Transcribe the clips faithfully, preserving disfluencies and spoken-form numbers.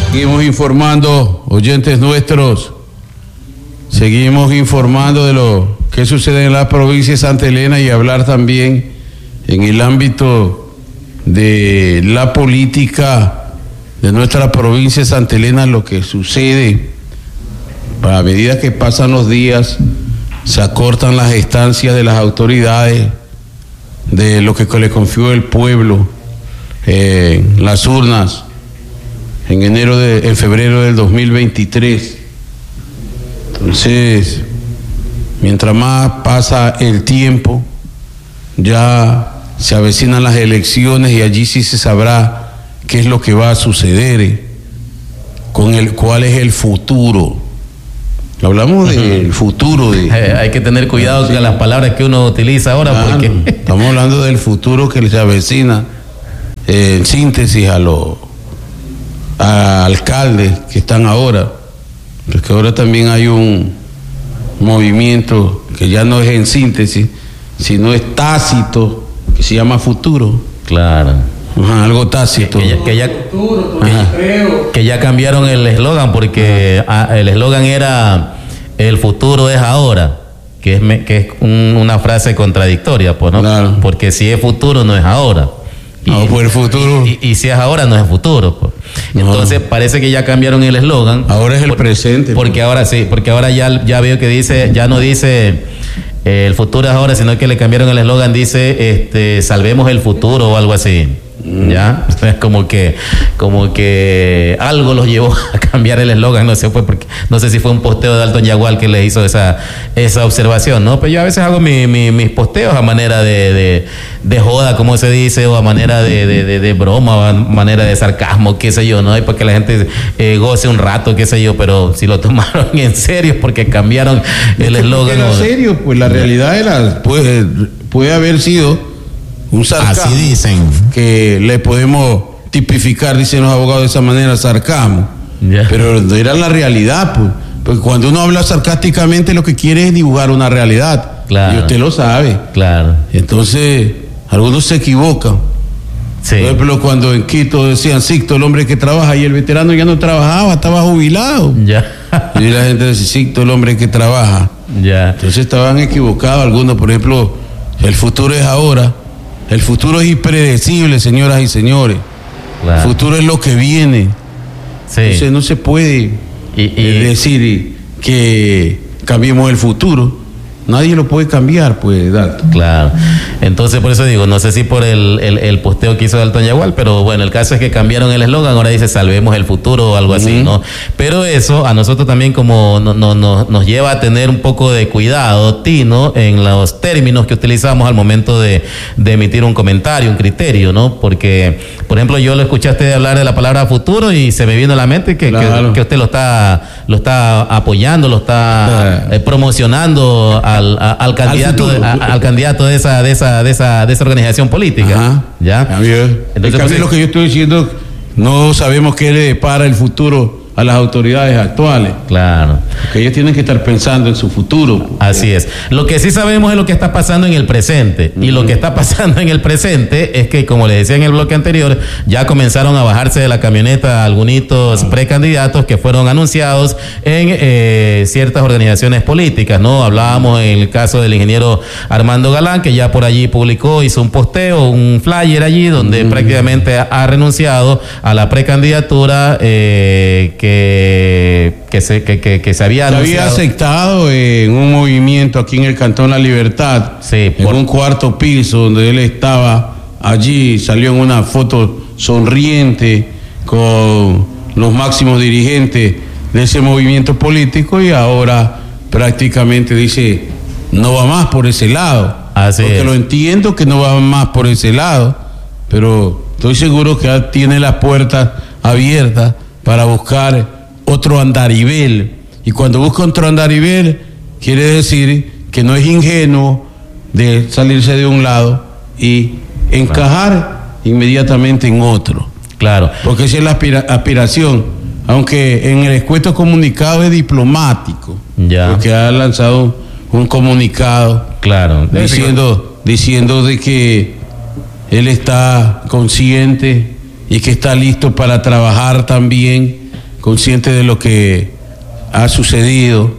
Seguimos informando, oyentes nuestros, seguimos informando de lo que sucede en la provincia de Santa Elena y hablar también en el ámbito de la política de nuestra provincia de Santa Elena, lo que sucede. A medida que pasan los días, se acortan las estancias de las autoridades, de lo que le confió el pueblo eh, en las urnas en enero de, en febrero del dos mil veintitrés. Entonces, mientras más pasa el tiempo, ya se avecinan las elecciones y allí sí se sabrá qué es lo que va a suceder, eh, con el cuál es el futuro. Hablamos uh-huh. del futuro. De, eh, hay que tener cuidado sí. con las palabras que uno utiliza ahora, claro, porque estamos hablando del futuro que se avecina, eh, en síntesis a los a alcaldes que están ahora, porque ahora también hay un movimiento que ya no es en síntesis, sino es tácito, que se llama futuro. Claro. Ajá, algo tácito. Que, que, ya, que, ya, que, que ya cambiaron el eslogan, porque a, el eslogan era el futuro es ahora, que es, me, que es un, una frase contradictoria, pues, ¿no? Claro. Porque si es futuro no es ahora. Y, no, pues el futuro. Y, y, y si es ahora no es futuro, pues. Entonces no. Parece que ya cambiaron el eslogan. Ahora es el por, presente. Porque pues. ahora sí, porque ahora ya, ya veo que dice, ya no dice eh, el futuro es ahora, sino que le cambiaron el eslogan, dice este salvemos el futuro o algo así. Ya, es como que, como que algo los llevó a cambiar el eslogan, no sé, fue porque, no sé si fue un posteo de Dalton Yagual que le hizo esa, esa observación, ¿no? Pero yo a veces hago mi, mi, mis posteos a manera de, de, de joda, como se dice, o a manera de, de, de, de broma, o a manera de sarcasmo, qué sé yo, ¿no? Y para que la gente eh, goce un rato, qué sé yo, pero si lo tomaron en serio porque cambiaron el eslogan. En serio, pues la realidad era, puede, puede haber sido un sarcasmo. Así dicen. Que le podemos tipificar, dicen los abogados, de esa manera, sarcasmo. Yeah. Pero era la realidad, pues. Porque cuando uno habla sarcásticamente, lo que quiere es dibujar una realidad. Claro. Y usted lo sabe. Claro. Entonces, algunos se equivocan. Sí. Por ejemplo, cuando en Quito decían Sixto, el hombre que trabaja, y el veterano ya no trabajaba, estaba jubilado. Ya. Yeah. Y la gente decía Sixto, el hombre que trabaja. Ya. Yeah. Entonces estaban equivocados algunos. Por ejemplo, el futuro es ahora. El futuro es impredecible, señoras y señores. Claro. El futuro es lo que viene. Sí. Entonces no se puede y, y... decir que cambiemos el futuro. Nadie lo puede cambiar, pues, Dalton. Claro. Entonces, por eso digo, no sé si por el, el, el posteo que hizo Dalton Yagual, pero bueno, el caso es que cambiaron el eslogan, ahora dice salvemos el futuro o algo uh-huh. así, ¿no? Pero eso a nosotros también como no, no, no, nos lleva a tener un poco de cuidado, Tino, en los términos que utilizamos al momento de, de emitir un comentario, un criterio, ¿no? Porque, por ejemplo, yo lo escuchaste hablar de la palabra futuro y se me vino a la mente que, claro. que, que usted lo está, lo está apoyando, lo está uh-huh. eh, promocionando a Al, a, al candidato al, de, a, al candidato de esa de esa de esa de esa organización política. Ajá. Ya. Entonces, pues, lo que yo estoy diciendo, no sabemos qué le depara el futuro a las autoridades actuales. Claro. Porque ellos tienen que estar pensando en su futuro. Así es. Lo que sí sabemos es lo que está pasando en el presente. Uh-huh. Y lo que está pasando en el presente es que, como les decía en el bloque anterior, ya comenzaron a bajarse de la camioneta algunos uh-huh. precandidatos que fueron anunciados en eh, ciertas organizaciones políticas, ¿no? Hablábamos en el caso del ingeniero Armando Galán, que ya por allí publicó, hizo un posteo, un flyer allí, donde uh-huh. prácticamente ha, ha renunciado a la precandidatura eh, que Que, que, se, que, que, que se había se había aceptado en un movimiento aquí en el Cantón La Libertad, sí, en por... un cuarto piso donde él estaba allí, salió en una foto sonriente con los máximos dirigentes de ese movimiento político y ahora prácticamente dice no va más por ese lado. Así porque es. Lo entiendo que no va más por ese lado, pero estoy seguro que tiene las puertas abiertas para buscar otro andarivel. Y cuando busca otro andarivel, quiere decir que no es ingenuo de salirse de un lado y encajar claro. inmediatamente en otro. Claro. Porque esa es la aspira- aspiración, aunque en el escueto comunicado es diplomático. Ya. Porque ha lanzado un comunicado claro. diciendo, diciendo de que él está consciente y que está listo para trabajar también consciente de lo que ha sucedido,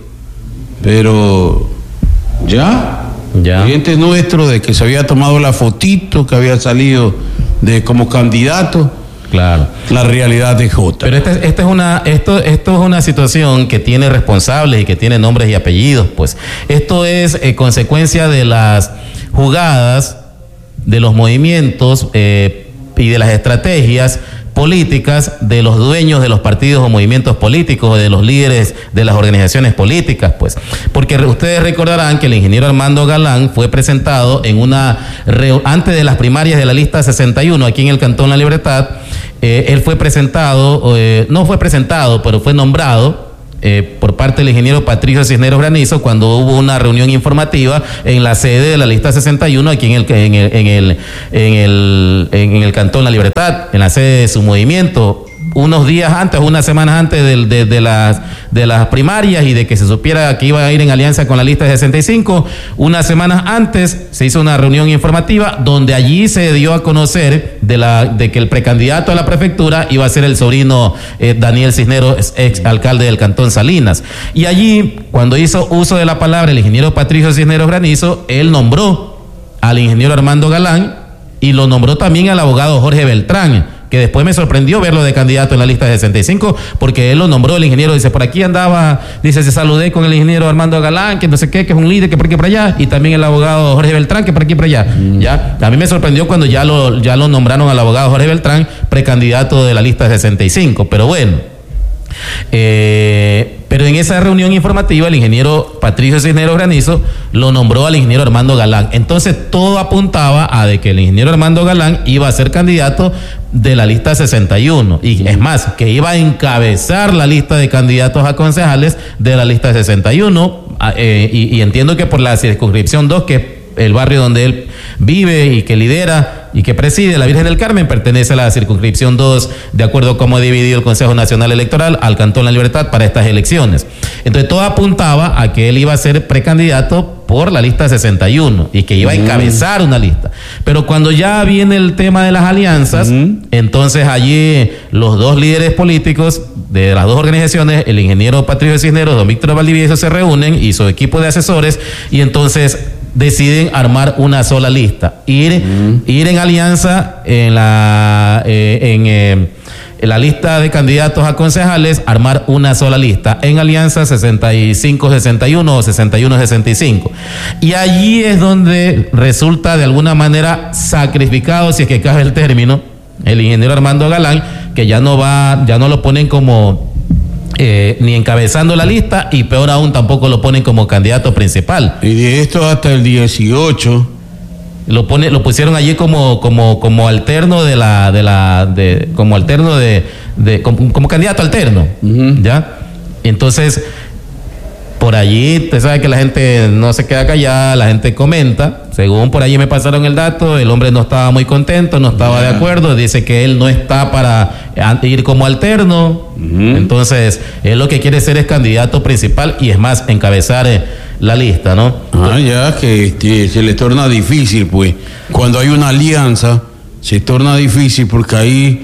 pero ya, ya. cliente nuestro de que se había tomado la fotito, que había salido de como candidato. Claro. La realidad es otra. Pero esta este es una, esto, esto es una situación que tiene responsables y que tiene nombres y apellidos, pues. Esto es eh, consecuencia de las jugadas, de los movimientos eh, y de las estrategias políticas de los dueños de los partidos o movimientos políticos o de los líderes de las organizaciones políticas, pues. Porque ustedes recordarán que el ingeniero Armando Galán fue presentado en una antes de las primarias de la lista sesenta y uno aquí en el Cantón La Libertad. Eh, él fue presentado, eh, no fue presentado, pero fue nombrado Eh, por parte del ingeniero Patricio Cisneros Granizo cuando hubo una reunión informativa en la sede de la lista sesenta y uno aquí en el en el en el en el, en el Cantón La Libertad, en la sede de su movimiento, unos días antes, unas semanas antes de, de, de las de las primarias y de que se supiera que iba a ir en alianza con la lista sesenta y cinco, unas semanas antes se hizo una reunión informativa donde allí se dio a conocer de la de que el precandidato a la prefectura iba a ser el sobrino eh, Daniel Cisneros, ex alcalde del Cantón Salinas. Y allí, cuando hizo uso de la palabra el ingeniero Patricio Cisneros Granizo, él nombró al ingeniero Armando Galán y lo nombró también al abogado Jorge Beltrán, que después me sorprendió verlo de candidato en la lista de sesenta y cinco, porque él lo nombró, el ingeniero, dice, por aquí andaba, dice, se saludé con el ingeniero Armando Galán, que no sé qué, que es un líder, que por aquí por allá, y también el abogado Jorge Beltrán, que por aquí por allá, mm. ya, a mí me sorprendió cuando ya lo, ya lo nombraron al abogado Jorge Beltrán, precandidato de la lista de sesenta y cinco, pero bueno. Eh, pero en esa reunión informativa el ingeniero Patricio Cisneros Granizo lo nombró al ingeniero Armando Galán. Entonces todo apuntaba a de que el ingeniero Armando Galán iba a ser candidato de la lista sesenta y uno y es más, que iba a encabezar la lista de candidatos a concejales de la lista sesenta y uno eh, y, y entiendo que por la circunscripción dos, que es el barrio donde él vive y que lidera y que preside, la Virgen del Carmen, pertenece a la circunscripción dos, de acuerdo a cómo ha dividido el Consejo Nacional Electoral al Cantón La Libertad para estas elecciones. Entonces todo apuntaba a que él iba a ser precandidato por la lista sesenta y uno y que iba a encabezar una lista. Pero cuando ya viene el tema de las alianzas, uh-huh. entonces allí los dos líderes políticos de las dos organizaciones, el ingeniero Patricio Cisneros, don Víctor Valdivieso, se reúnen y su equipo de asesores y entonces deciden armar una sola lista, ir, uh-huh. ir en alianza en la eh, en, eh, en la lista de candidatos a concejales, armar una sola lista en alianza sesenta y cinco sesenta y uno o sesenta y uno sesenta y cinco, y allí es donde resulta de alguna manera sacrificado, si es que cabe el término, el ingeniero Armando Galán, que ya no va, ya no lo ponen como Eh, ni encabezando la lista y peor aún tampoco lo ponen como candidato principal. Y de esto hasta el dieciocho lo pone, lo pusieron allí como como como alterno de la de la de como alterno de, de como, como candidato alterno, uh-huh. ya. Entonces por allí, usted sabe que la gente no se queda callada, la gente comenta. Según por allí me pasaron el dato, el hombre no estaba muy contento, no estaba yeah. de acuerdo, dice que él no está para ir como alterno. Uh-huh. Entonces, él lo que quiere ser es candidato principal y es más, encabezar eh, la lista, ¿no? Ah, ya, que este, se le torna difícil, pues. Cuando hay una alianza, se torna difícil porque ahí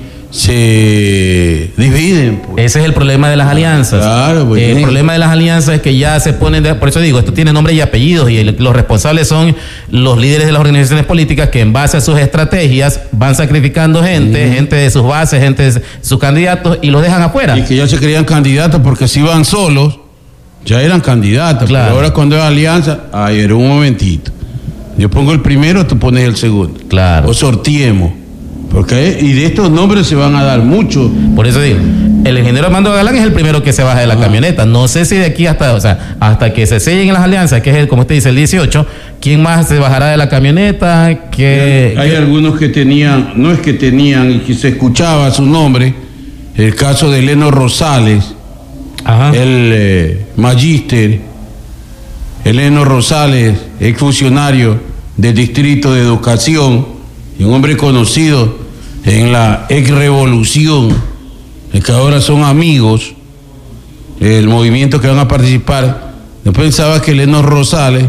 se dividen, pues. Ese es el problema de las alianzas. Claro, pues, el problema de las alianzas es que ya se ponen de, por eso digo, esto tiene nombre y apellidos y el, los responsables son los líderes de las organizaciones políticas que en base a sus estrategias van sacrificando gente, uh-huh. gente de sus bases, gente de sus candidatos y los dejan afuera. Y que ya se creían candidatos porque si iban solos ya eran candidatos, claro. Pero ahora cuando es alianza, ay, era un momentito, yo pongo el primero, tú pones el segundo, claro, o sorteemos. Porque y de estos nombres se van a dar muchos. Por eso digo, el ingeniero Armando Galán es el primero que se baja de la ah. camioneta. No sé si de aquí hasta, o sea, hasta que se sellen las alianzas, que es el, como usted dice, el dieciocho, ¿quién más se bajará de la camioneta? Que hay que... algunos que tenían, no es que tenían y que se escuchaba su nombre, el caso de Eleno Rosales, Ajá. el eh, magíster Eleno Rosales, exfuncionario del Distrito de Educación, y un hombre conocido en la ex revolución, que ahora son amigos del movimiento que van a participar. Yo pensaba que Eleno Rosales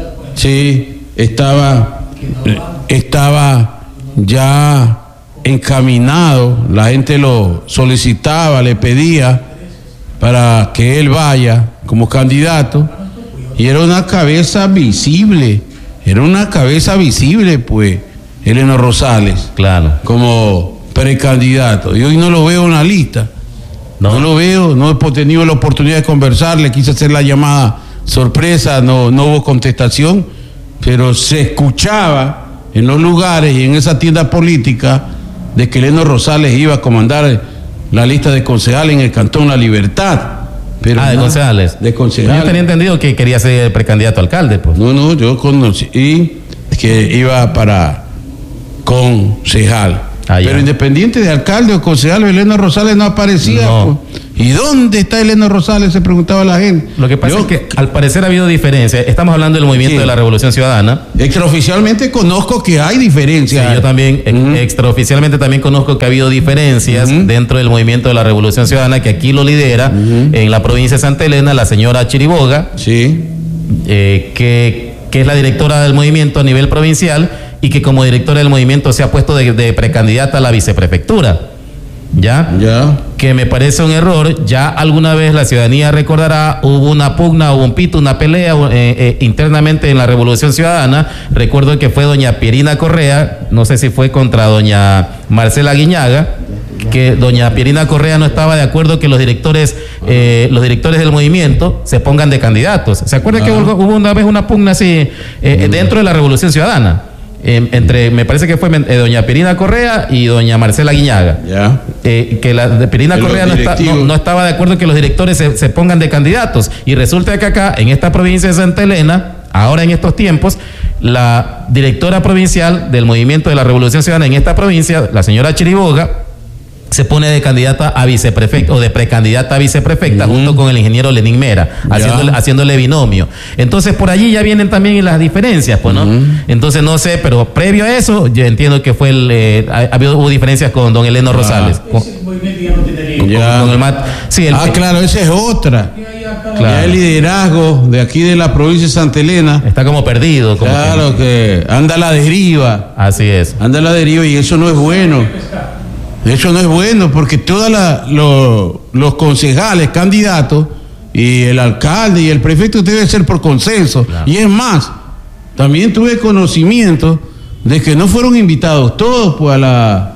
sí estaba estaba ya encaminado, la gente lo solicitaba, le pedía para que él vaya como candidato, y era una cabeza visible, era una cabeza visible, pues, Eleno Rosales, claro, como precandidato, y hoy no lo veo en la lista, no, no lo veo, no he tenido la oportunidad de conversar, le quise hacer la llamada sorpresa, no, no hubo contestación, pero se escuchaba en los lugares y en esa tienda política de que Eleno Rosales iba a comandar la lista de concejales en el Cantón La Libertad. Pero ah, de nada, concejales. De concejales. Yo tenía entendido que quería ser precandidato a alcalde, pues. No, no, yo conocí que iba para concejal. Ah, pero independiente de alcalde o concejal, Eleno Rosales no aparecía. No. Pues. ¿Y dónde está Eleno Rosales? Se preguntaba la gente. Lo que pasa Yo, es que al parecer ha habido diferencias. Estamos hablando del movimiento sí. de la Revolución Ciudadana. Extraoficialmente conozco que hay diferencias. Sí, yo también, uh-huh. extraoficialmente también conozco que ha habido diferencias uh-huh. dentro del movimiento de la Revolución Ciudadana, que aquí lo lidera uh-huh. en la provincia de Santa Elena la señora Chiriboga, sí. eh, que, que es la directora del movimiento a nivel provincial, y que como directora del movimiento se ha puesto de, de precandidata a la viceprefectura. ¿Ya? Ya. Que me parece un error. Ya alguna vez la ciudadanía recordará, hubo una pugna, hubo un pito, una pelea eh, eh, internamente en la Revolución Ciudadana. Recuerdo que fue doña Pierina Correa, no sé si fue contra doña Marcela Guiñaga, que doña Pierina Correa no estaba de acuerdo que los directores eh, los directores del movimiento se pongan de candidatos. ¿Se acuerda ah. que hubo, hubo una vez una pugna así eh, mm. dentro de la Revolución Ciudadana? Eh, entre, me parece que fue eh, doña Pierina Correa y doña Marcela Guiñaga. Yeah. Eh, que la de Pierina Correa no, está, no, no estaba de acuerdo que los directores se, se pongan de candidatos. Y resulta que acá, en esta provincia de Santa Elena, ahora en estos tiempos, la directora provincial del movimiento de la Revolución Ciudadana en esta provincia, la señora Chiriboga, se pone de candidata a viceprefecta o de precandidata a viceprefecta uh-huh. junto con el ingeniero Lenín Mera, haciéndole, haciéndole binomio. Entonces por allí ya vienen también las diferencias, pues, ¿no? Uh-huh. Entonces no sé, pero previo a eso yo entiendo que fue el, eh, ha, habido, hubo diferencias con don Eleno Rosales. Ah. Con, con, ya. con el mat, sí, el, ah, claro, esa es otra. Claro. Ya el liderazgo de aquí de la provincia de Santa Elena está como perdido. Como claro que... que anda a la deriva. Así es. Anda a la deriva y eso no es bueno. Eso no es bueno porque todos lo, los concejales, candidatos, y el alcalde y el prefecto debe ser por consenso. Claro. Y es más, también tuve conocimiento de que no fueron invitados todos pues, a, la,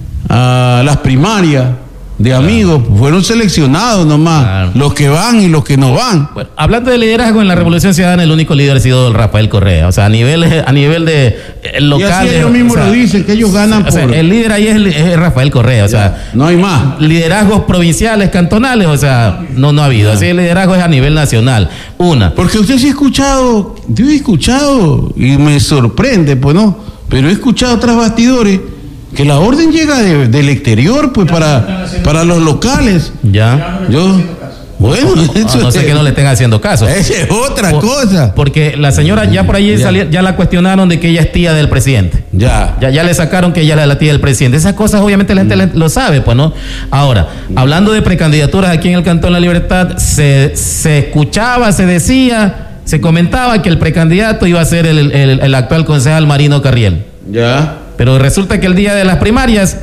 a las primarias de claro. amigos, fueron seleccionados nomás, claro. los que van y los que no van. Bueno, hablando de liderazgo en la Revolución Ciudadana, el único líder ha sido el Rafael Correa, o sea, a nivel, a nivel de eh, local. Y así ellos mismos o sea, lo dicen, que ellos ganan o sea, por... El líder ahí es, es Rafael Correa, o sea. No hay más. Liderazgos provinciales, cantonales, o sea, no, no ha habido. Así el liderazgo es a nivel nacional. Una. Porque usted sí ha escuchado, yo he escuchado, y me sorprende, pues no, pero he escuchado tras bastidores que la orden llega de, del exterior, pues para, para los locales. Ya. Yo, bueno, eso no sé es, que no le estén haciendo caso. Esa es otra por, cosa. Porque la señora ya por allí ya. Salía, ya la cuestionaron de que ella es tía del presidente. Ya. Ya, ya le sacaron que ella es la tía del presidente. Esas cosas obviamente la gente mm. lo sabe, pues, ¿no? Ahora, mm. hablando de precandidaturas aquí en el Cantón La Libertad, se, se escuchaba, se decía, se comentaba que el precandidato iba a ser el, el, el actual concejal Marino Carriel. Ya. Pero resulta que el día de las primarias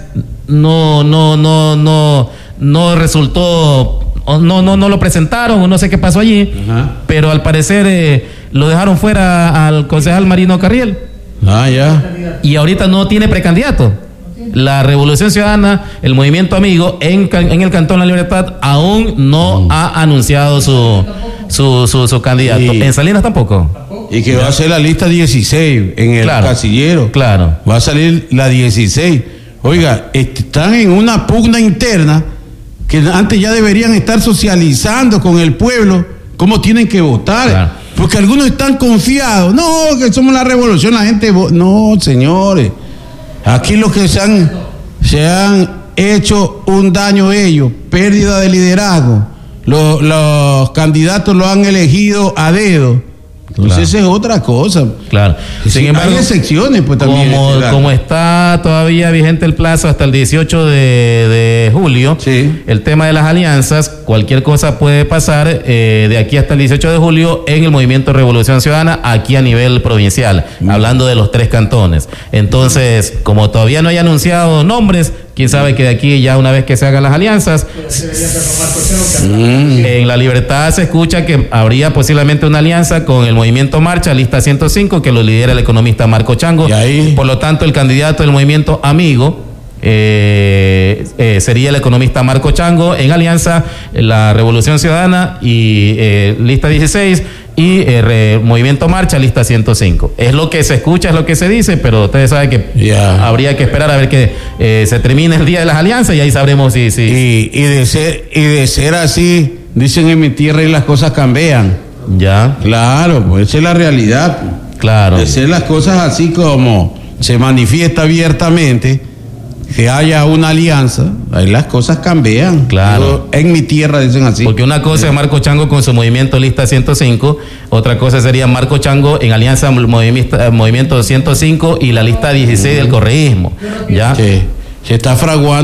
no, no, no, no, no resultó, no, no, no lo presentaron, o no sé qué pasó allí, ajá. pero al parecer eh, lo dejaron fuera al concejal Marino Carriel. Ah, ya. Y ahorita no tiene precandidato. La Revolución Ciudadana, el Movimiento Amigo, en, en el Cantón La Libertad, aún no mm. ha anunciado su, su, su, su candidato. Y, ¿en Salinas tampoco? Y que va a ser la lista dieciséis en el claro, casillero. Claro. Va a salir la dieciséis. Oiga, están en una pugna interna que antes ya deberían estar socializando con el pueblo cómo tienen que votar. Claro. Porque algunos están confiados. No, que somos la revolución, la gente... No, señores. Aquí los que se han, se han hecho un daño ellos, pérdida de liderazgo. Los, los candidatos lo han elegido a dedo. Entonces claro. esa es otra cosa. Claro. Sin embargo, hay excepciones, pues también. Como, claro. como está todavía vigente el plazo hasta el dieciocho de, de julio, sí. el tema de las alianzas, cualquier cosa puede pasar eh, de aquí hasta el dieciocho de julio en el Movimiento Revolución Ciudadana, aquí a nivel provincial, mm. hablando de los tres cantones. Entonces, como todavía no hay anunciado nombres, quién sabe que de aquí ya una vez que se hagan las alianzas, mm. en La Libertad se escucha que habría posiblemente una alianza con el Movimiento Marcha, lista ciento cinco, que lo lidera el economista Marco Chango. Por lo tanto, el candidato del Movimiento Amigo Eh, eh, sería el economista Marco Chango, en alianza la Revolución Ciudadana y eh, lista dieciséis y eh, re, Movimiento Marcha, lista ciento cinco. Es lo que se escucha, es lo que se dice, pero ustedes saben que yeah. habría que esperar a ver que eh, se termine el día de las alianzas y ahí sabremos si... si y, y, de ser, y de ser así, dicen en mi tierra y las cosas cambian. Ya. Claro, pues esa es la realidad. Claro. De ser las cosas así como se manifiesta abiertamente, que haya una alianza, ahí las cosas cambian. Claro. Yo, en mi tierra dicen así. Porque una cosa es Marco Chango con su movimiento lista ciento cinco, otra cosa sería Marco Chango en alianza movimiento, movimiento ciento cinco y la lista dieciséis del correísmo. ¿Ya? Sí. Se está fraguando